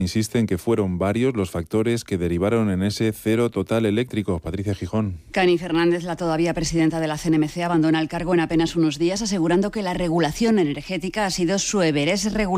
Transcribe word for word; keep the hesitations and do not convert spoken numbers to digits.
insiste en que fueron varios los factores que derivaron en ese cero total eléctrico. Patricia Gijón. Cani Fernández, la todavía presidenta de la C N M C, abandona el cargo en apenas unos días, asegurando que la regulación energética ha sido su everest regular.